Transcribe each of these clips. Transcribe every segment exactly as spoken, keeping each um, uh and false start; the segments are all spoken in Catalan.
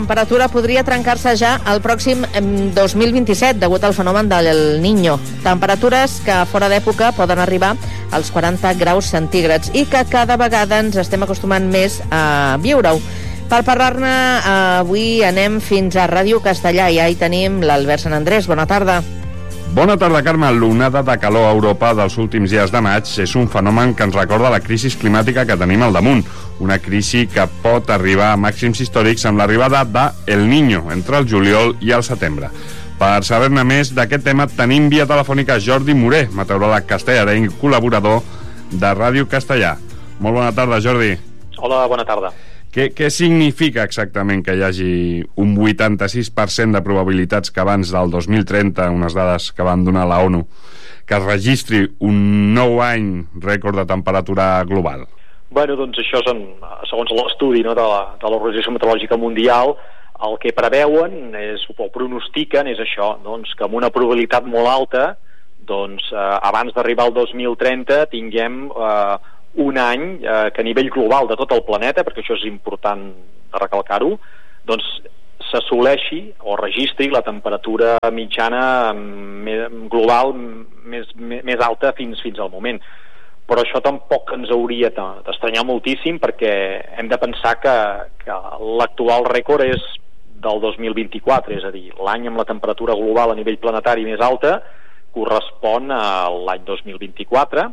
La temperatura podria trencar-se ja el pròxim dos mil vint-i-set degut al fenomen del Niño. Temperatures que fora d'època poden arribar als quaranta graus centígrads i que cada vegada ens estem acostumant més a viure-ho. Per parlar-ne, avui anem fins a Ràdio Castellà i ja hi tenim l'Albert Sant Andrés. Bona tarda. Bona tarda, Carme. L'onada de calor a Europa dels últims dies de maig és un fenomen que ens recorda la crisi climàtica que tenim al damunt. Una crisi que pot arribar a màxims històrics amb l'arribada de El Niño entre el juliol i el setembre. Per saber-ne més d'aquest tema tenim via telefònica Jordi Moré, meteoròleg castellarenc i col·laborador de Ràdio Castellà. Molt bona tarda, Jordi. Hola, bona tarda. Què, què significa exactament que hi hagi un vuitanta-sis per cent de probabilitats que abans del dos mil trenta, unes dades que van donar la ONU, que es registri un nou any rècord de temperatura global? Bueno, doncs això són, segons l'estudi, no, de la, de l'Organització Meteorològica Mundial, el que preveuen és, o pronostiquen és això, doncs, que amb una probabilitat molt alta, doncs, eh, abans d'arribar al dos mil trenta tinguem eh, un any eh, que a nivell global de tot el planeta, perquè això és important de recalcar-ho, doncs s'assoleixi o registri la temperatura mitjana més, global més, més alta fins, fins al moment. Però això tampoc ens hauria d'estranyar moltíssim, perquè hem de pensar que, que l'actual rècord és del dos mil vint-i-quatre, és a dir, l'any amb la temperatura global a nivell planetari més alta correspon a l'any dos mil vint-i-quatre.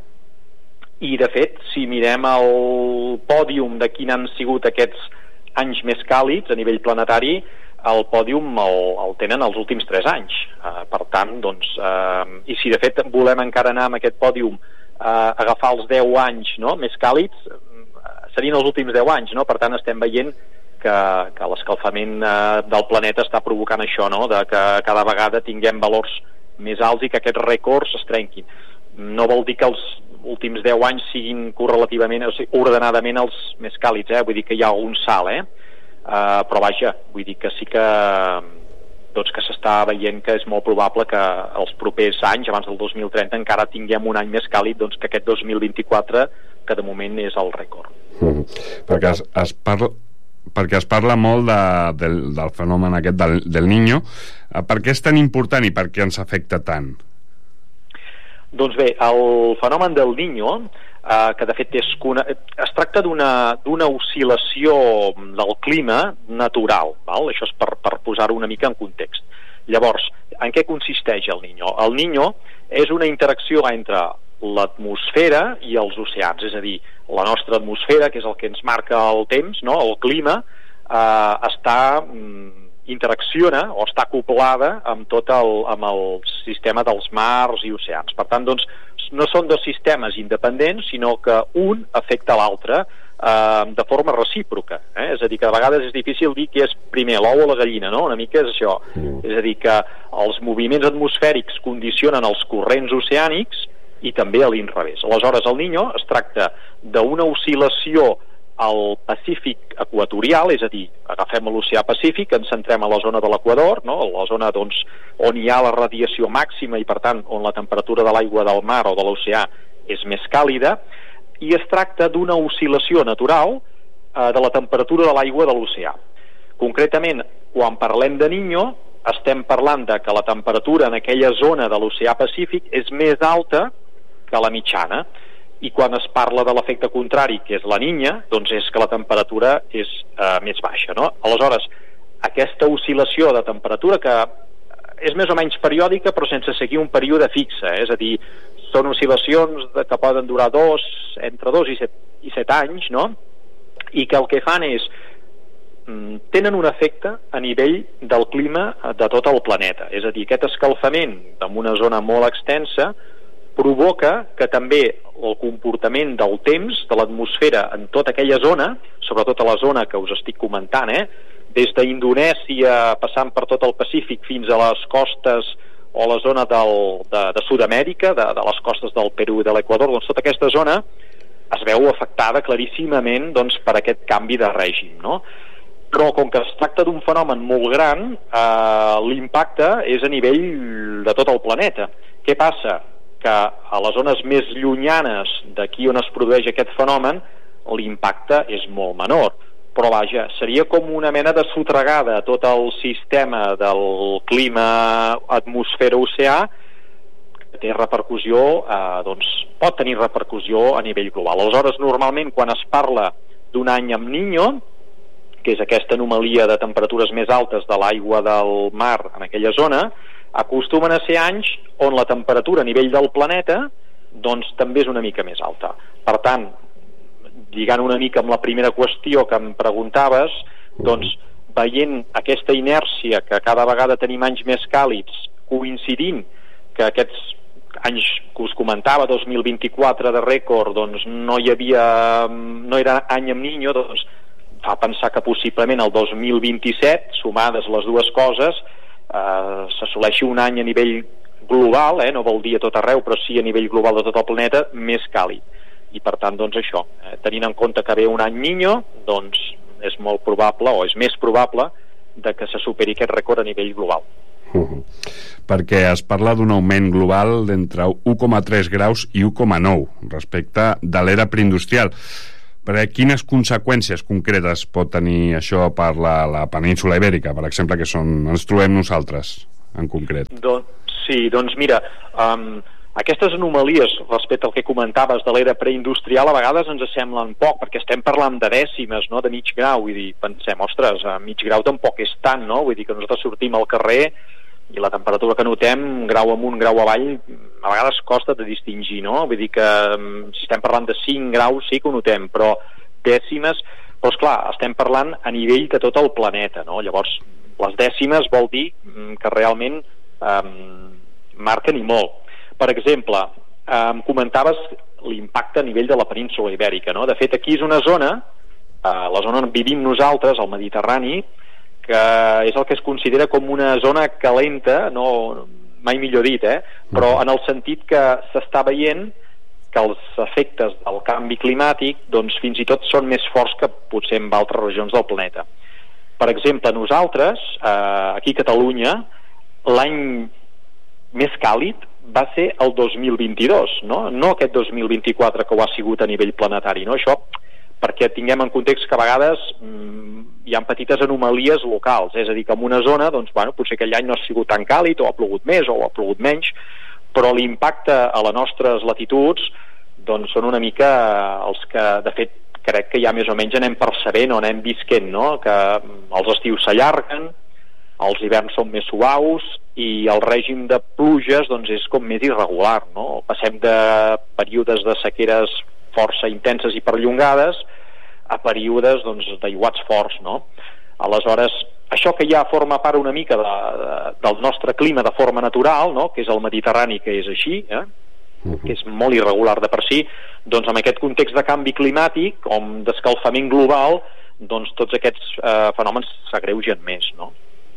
I, de fet, si mirem el pòdium de quin han sigut aquests anys més càlids a nivell planetari, el pòdium el, el tenen els últims tres anys. Uh, per tant, doncs, uh, i si de fet volem encara anar amb aquest pòdium a uh, agafar els deu anys, no?, més càlids, uh, serien els últims deu anys, no? Per tant, estem veient que, que l'escalfament uh, del planeta està provocant això, no?, de que cada vegada tinguem valors més alts i que aquests rècords es trenquin. No vol dir que els últims deu anys siguin correlativament, o sigui, ordenadament els més càlids, eh? Vull dir que hi ha un salt, eh? Uh, però vaja, vull dir que sí que doncs que s'està veient que és molt probable que els propers anys, abans del dos mil trenta, encara tinguem un any més càlid doncs, que aquest dos mil vint-i-quatre, que de moment és el rècord. Mm. Perquè es, es parla perquè es parla molt de, del, del fenomen aquest del, del Niño. Uh, per què és tan important i per què ens afecta tant? Doncs bé, el fenomen del Niño, eh, que de fet és, es tracta d'una d'una oscil·lació del clima natural, val? Això és per, per posar-ho una mica en context. Llavors, en què consisteix el Niño? El Niño és una interacció entre l'atmosfera i els oceans, és a dir, la nostra atmosfera, que és el que ens marca el temps, no? El clima, eh, està... Mm, interacciona o està acoplada amb tot el, amb el sistema dels mars i oceans. Per tant, doncs, no són dos sistemes independents, sinó que un afecta l'altre eh, de forma recíproca. Eh? És a dir, que de vegades és difícil dir què és primer, l'ou o la gallina, no? Una mica és això. Mm. És a dir, que els moviments atmosfèrics condicionen els corrents oceànics i també a l'inrevés. Aleshores, el Niño es tracta d'una oscil·lació al Pacífic equatorial, és a dir, agafem l'oceà Pacífic, ens centrem a la zona de l'Equador, no? La zona doncs, on hi ha la radiació màxima i per tant on la temperatura de l'aigua del mar o de l'oceà és més càlida, i es tracta d'una oscil·lació natural eh, de la temperatura de l'aigua de l'oceà. Concretament, quan parlem de Niño, estem parlant de que la temperatura en aquella zona de l'oceà Pacífic és més alta que la mitjana, i quan es parla de l'efecte contrari, que és la Niña, doncs és que la temperatura és eh, més baixa, no? Aleshores, aquesta oscil·lació de temperatura, que és més o menys periòdica, però sense seguir un període fixe, eh? És a dir, són oscil·lacions de, que poden durar dos, entre dos i set, i set anys, no? I que el que fan és tenen un efecte a nivell del clima de tot el planeta. És a dir, aquest escalfament en una zona molt extensa provoca que també el comportament del temps, de l'atmosfera en tota aquella zona, sobretot a la zona que us estic comentant, eh, des d'Indonèsia passant per tot el Pacífic fins a les costes o la zona del, de, de Sud-amèrica, de, de les costes del Perú i de l'Equador, doncs tota aquesta zona es veu afectada claríssimament doncs, per aquest canvi de règim, no? Però com que es tracta d'un fenomen molt gran, eh, l'impacte és a nivell de tot el planeta. Què passa? Que a les zones més llunyanes d'aquí on es produeix aquest fenomen l'impacte és molt menor, però vaja, seria com una mena de sotregada a tot el sistema del clima atmosfera-oceà, que té repercussió, eh, doncs pot tenir repercussió a nivell global. Aleshores, normalment, quan es parla d'un any amb Niño, que és aquesta anomalia de temperatures més altes de l'aigua del mar en aquella zona, acostumen a ser anys on la temperatura a nivell del planeta doncs també és una mica més alta. Per tant, lligant una mica amb la primera qüestió que em preguntaves, doncs veient aquesta inèrcia que cada vegada tenim anys més càlids, coincidint que aquests anys que us comentava, dos mil vint-i-quatre de rècord, doncs no hi havia, no era any amb Niño, doncs fa pensar que possiblement el dos mil vint-i-set, sumades les dues coses, eh, s'assoleixi un any a nivell global, eh, no vol dir a tot arreu, però sí a nivell global de tot el planeta, més càlid. I per tant, doncs això, eh, tenint en compte que ve un any Niño, doncs és molt probable, o és més probable, de que se superi aquest rècord a nivell global. Uh-huh. Perquè es parla d'un augment global d'entre u coma tres graus i u coma nou respecte de l'era preindustrial. Però quines conseqüències concretes pot tenir això per la, la península Ibèrica, per exemple, que són, ens trobem nosaltres en concret? Don, sí, doncs mira, um, aquestes anomalies respecte al que comentaves de l'era preindustrial a vegades ens semblen poc, perquè estem parlant de dècimes, no?, de mig grau, vull dir, pensem, ostres, a mig grau tampoc és tant, no?, vull dir que nosaltres sortim al carrer i la temperatura que notem, grau amunt, grau avall, a vegades costa de distingir, no? Vull dir que si estem parlant de cinc graus sí que ho notem, però dècimes, però esclar, estem parlant a nivell de tot el planeta, no? Llavors, les dècimes vol dir que realment eh, marquen i molt. Per exemple, eh, comentaves l'impacte a nivell de la península Ibèrica, no? De fet, aquí és una zona, eh, la zona on vivim nosaltres, al Mediterrani, que és el que es considera com una zona calenta, no, mai millor dit, eh? Però en el sentit que s'està veient que els efectes del canvi climàtic doncs fins i tot són més forts que potser en altres regions del planeta. Per exemple, nosaltres, eh, aquí a Catalunya, l'any més càlid va ser el dos mil vint-i-dos, no? No aquest dos mil vint-i-quatre que ho ha sigut a nivell planetari, no? Això perquè tinguem en context que a vegades mm, hi ha petites anomalies locals, és a dir, que en una zona, doncs, bueno, potser aquell any no ha sigut tan càlid, o ha plogut més, o ha plogut menys, però l'impacte a les nostres latituds doncs són una mica els que, de fet, crec que ja més o menys anem percebent o anem visquent, no?, que els estius s'allarguen, els hiverns són més suaus i el règim de pluges doncs és com més irregular, no? Passem de períodes de sequeres força intenses i perllongades a períodes doncs, d'aiguats forts, no? Aleshores, això que ja forma part una mica de, de, del nostre clima de forma natural, no?, que és el Mediterrani, que és així, eh? Uh-huh. Que és molt irregular de per si, doncs amb aquest context de canvi climàtic, com d'escalfament global, doncs tots aquests eh, fenòmens s'agreugen més, no?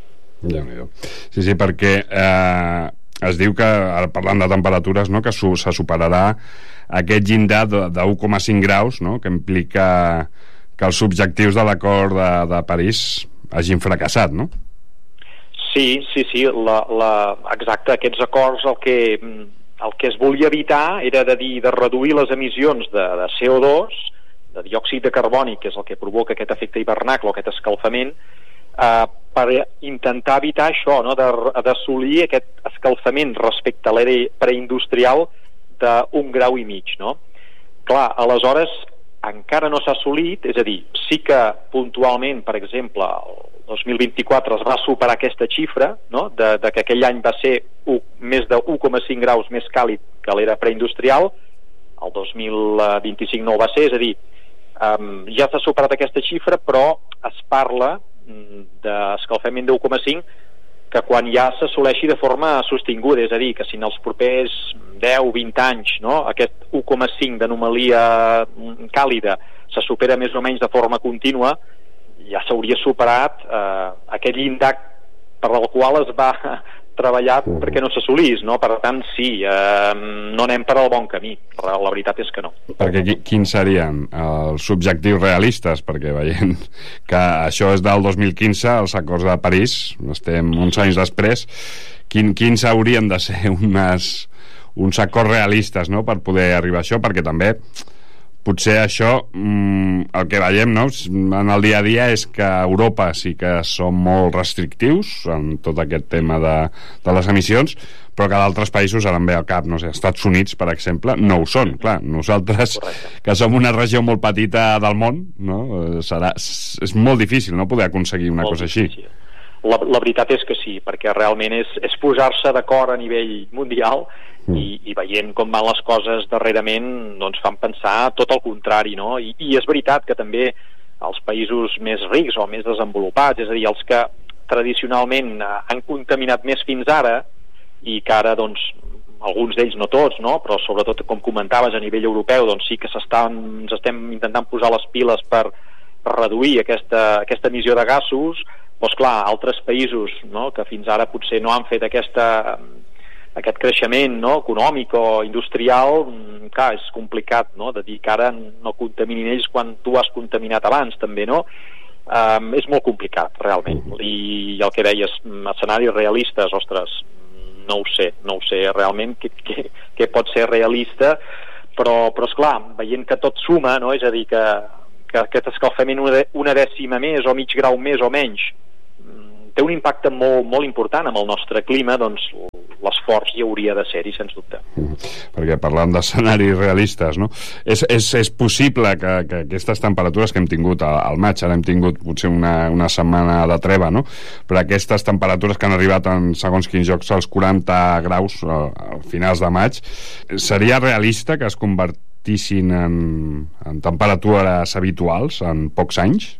Ja, sí, sí, perquè eh, es diu que, parlant de temperatures, no?, que su, se superarà aquest llindar de, de u coma cinc graus, no?, que implica que els objectius de l'acord de, de París hagin fracassat, no? Sí, sí, sí, la, la, exacte, aquests acords el que, el que es volia evitar era de, dir, de reduir les emissions de, de C O dos, de diòxid de carboni, que és el que provoca aquest efecte hivernacle o aquest escalfament, eh, per intentar evitar això, no?, d'assolir aquest escalfament respecte a l'era preindustrial d'un grau i mig, no? Clar, aleshores encara no s'ha assolit, és a dir, sí que puntualment, per exemple, el dos mil vint-i-quatre es va superar aquesta xifra, no?, de, de que aquell any va ser u, més de u coma cinc graus més càlid que l'era preindustrial, el dos mil vint-i-cinc no ho va ser, és a dir, um, ja s'ha superat aquesta xifra, però es parla d'escalfament de u coma cinc que quan ja s'assoleixi de forma sostinguda, és a dir, que si en els propers deu a vint anys, no?, aquest u coma cinc d'anomalia càlida se supera més o menys de forma contínua, ja s'hauria superat eh, aquest llindar per al qual es va treballar perquè no s'assolís, no? Per tant, sí, eh, no anem per al bon camí, la, la veritat és que no. Perquè qui, quins serien els objectius realistes? Perquè veient que això és del dos mil quinze, els acords de París, estem uns anys després, quin, quins haurien de ser unes, uns acords realistes, no?, per poder arribar a això, perquè també potser això, mm, el que veiem, no?, en el dia a dia és que a Europa sí que són molt restrictius en tot aquest tema de, de les emissions, però que d'altres països, ara em ve al cap, no sé, Estats Units, per exemple, no ho són. Clar, nosaltres, correcte, que som una regió molt petita del món, no?, serà, és molt difícil, no?, poder aconseguir una molt cosa difícil. Així. La, la veritat és que sí, perquè realment és, és posar-se d'acord a nivell mundial mm. i, i veient com van les coses darrerament, doncs fan pensar tot el contrari, no? I, i és veritat que també els països més rics o més desenvolupats, és a dir, els que tradicionalment han contaminat més fins ara i que ara, doncs, alguns d'ells, no tots, no?, però sobretot, com comentaves, a nivell europeu, doncs sí que s'estan, ens estem intentant posar les piles per, per reduir aquesta, aquesta emissió de gasos. Doncs clar, altres països, no?, que fins ara potser no han fet aquesta, aquest creixement, no?, econòmic o industrial, clar, és complicat, no?, de dir que ara no contaminin ells quan tu has contaminat abans, també, no? Um, és molt complicat, realment. I el que deies, escenaris realistes, ostres, no ho sé, no ho sé realment què, què, què pot ser realista, però, però esclar, veient que tot suma, no?, és a dir, que, que aquest escalfament una, una dècima més o mig grau més o menys té un impacte molt, molt important amb el nostre clima, doncs l'esforç hi hauria de ser-hi, sens dubte. Mm. Perquè parlant d'escenaris realistes, no?, és, és, és possible que, que aquestes temperatures que hem tingut al, al maig, ara hem tingut potser una, una setmana de treva, no?, però aquestes temperatures que han arribat en segons quins jocs als quaranta graus a, a finals de maig, seria realista que es convertissin en, en temperatures habituals en pocs anys?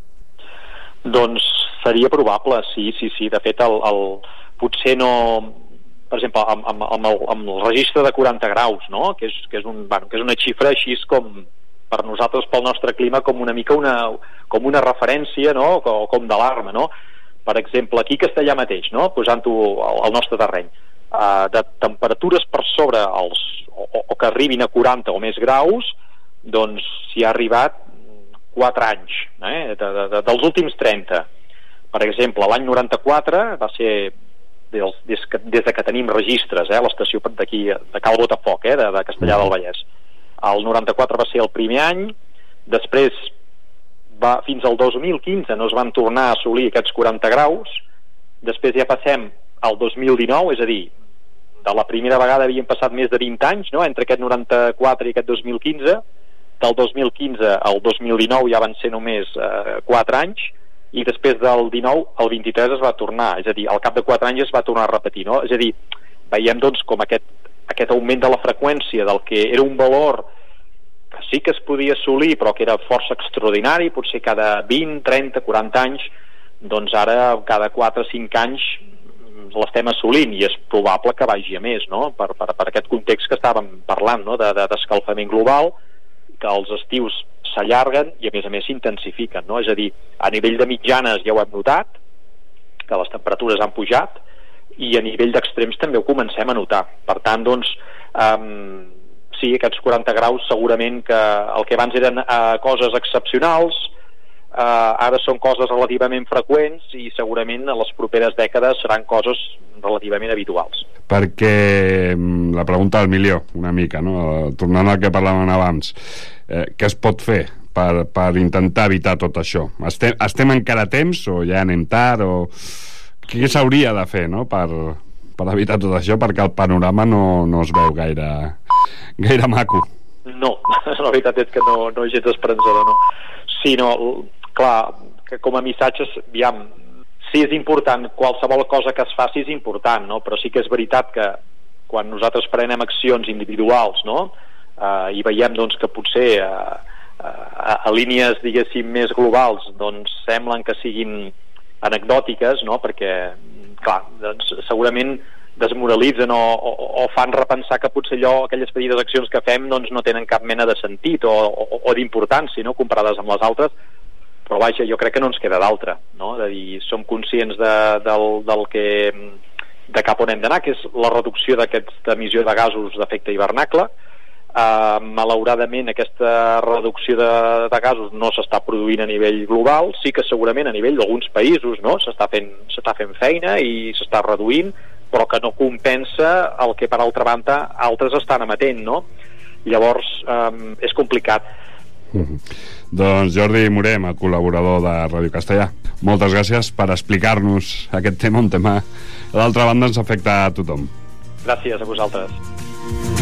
Doncs seria probable, sí, sí, sí. De fet, el, el, potser no... Per exemple, amb, amb, amb, el, amb el registre de quaranta graus, no?, que és, que és, un, bueno, que és una xifra així com, per nosaltres, pel nostre clima, com una mica una, com una referència, no?, o com d'alarma, no? Per exemple, aquí a Castellà mateix, no?, posant-ho al, al nostre terreny, uh, de temperatures per sobre els, o, o que arribin a quaranta o més graus, doncs s'hi ha arribat quatre anys, eh? de, de, de, dels últims trenta. Per exemple, l'any noranta-quatre va ser des, des, que, des de que tenim registres, eh? l'estació d'aquí de Cal Botafoc, eh? de, de Castellà del Vallès. El noranta-quatre va ser el primer any, després va, fins al dos mil quinze no es van tornar a assolir aquests quaranta graus, després ja passem al dos mil dinou, és a dir, de la primera vegada havien passat més de vint anys, no?, entre aquest noranta-quatre i aquest dos mil quinze, del dos mil quinze al dos mil dinou ja van ser només eh, quatre anys, i després del dinou al vint-i-tres es va tornar, és a dir, al cap de quatre anys es va tornar a repetir, no? És a dir, veiem doncs com aquest, aquest augment de la freqüència del que era un valor que sí que es podia assolir però que era força extraordinari, potser cada vint, trenta, quaranta anys, doncs ara cada quatre o cinc anys l'estem assolint i és probable que vagi a més, no?, per, per, per aquest context que estàvem parlant, no?, de, de, d'escalfament global, que els estius s'allarguen i a més a més s'intensifiquen, no? És a dir, a nivell de mitjanes ja ho hem notat, que les temperatures han pujat, i a nivell d'extrems també ho comencem a notar. Per tant, doncs, um, sí, aquests quaranta graus segurament que el que abans eren uh, coses excepcionals, uh, ara són coses relativament freqüents i segurament a les properes dècades seran coses relativament habituals. Perquè la pregunta del milió, una mica, no?, tornant al que parlàvem abans, eh, què es pot fer per, per intentar evitar tot això? Estem, estem encara a temps o ja anem tard? O... Què s'hauria de fer, no?, per, per evitar tot això, perquè el panorama no, no es veu gaire, gaire maco? No, la veritat és que no, no és gens esperançador, no. Sinó, clar, que com a missatges, aviam, sí, és important, qualsevol cosa que es faci és important, no? Però sí que és veritat que quan nosaltres prenem accions individuals, no?, uh, i veiem doncs, que potser uh, uh, a línies, diguéssim, més globals doncs semblen que siguin anecdòtiques, no?, perquè clar, doncs, segurament desmoralitzen o, o, o fan repensar que potser allò, aquelles petites accions que fem doncs, no tenen cap mena de sentit o, o, o d'importància, no?, comparades amb les altres. Però vaja, jo crec que no ens queda d'altra, no?, de dir, som conscients de, del, del que, de cap on hem d'anar, que és la reducció d'aquesta emissió de gasos d'efecte hivernacle. Uh, malauradament aquesta reducció de, de gasos no s'està produint a nivell global, sí que segurament a nivell d'alguns països, no?, s'està fent, s'està fent feina i s'està reduint, però que no compensa el que per altra banda altres estan emetent, no? Llavors um, és complicat. Mm-hmm. Doncs Jordi Morem, el col·laborador de Ràdio Castellà, moltes gràcies per explicar-nos aquest tema, un tema d'altra banda ens afecta a tothom. Gràcies a vosaltres.